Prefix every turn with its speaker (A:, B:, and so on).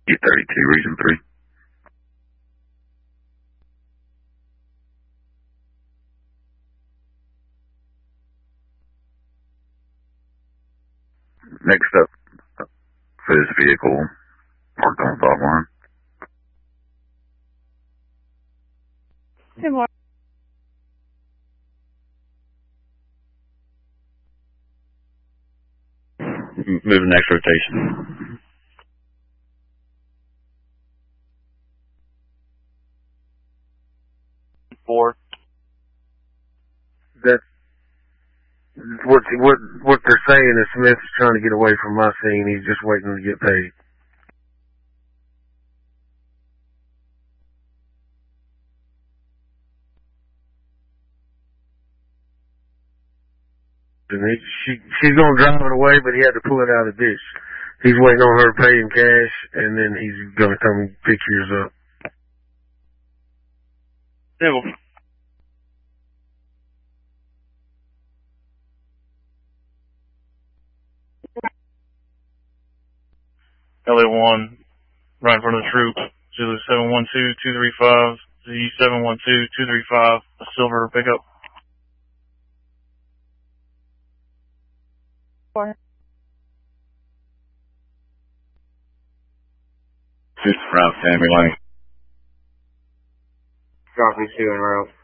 A: E32, Region 3. Next up for this vehicle, parked on the dog line.
B: Hey, Mark.
C: Moving next rotation.
D: Four.
E: That's what they're saying is Smith's trying to get away from my scene. He's just waiting to get paid. And she's gonna drive it away, but he had to pull it out of the ditch. He's waiting on her to pay in cash, and then he's gonna come and pick yours up.
D: Civil. LA1, right in front of the troop. Zulu 712-235, Z712-235, a silver pickup.
B: 4.
C: 55 Sammy Lane.
F: Copy, 2 en route.